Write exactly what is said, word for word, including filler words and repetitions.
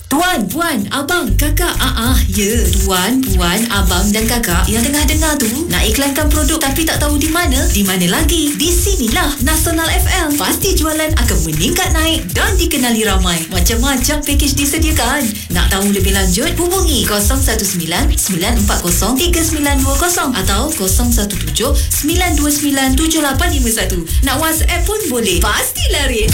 Tuan, puan, abang, kakak, ah ah, ya. Tuan, puan, abang dan kakak yang tengah dengar tu nak iklankan produk tapi tak tahu di mana? Di mana lagi? Di sinilah Nasional F M. Pasti jualan akan meningkat naik dan dikenali ramai. Macam-macam pakej disediakan. Nak tahu lebih lanjut? Hubungi kosong satu sembilan sembilan empat kosong tiga sembilan dua kosong atau kosong satu tujuh sembilan dua sembilan tujuh lapan lima satu. Nak WhatsApp pun boleh. Pastilah, Rin.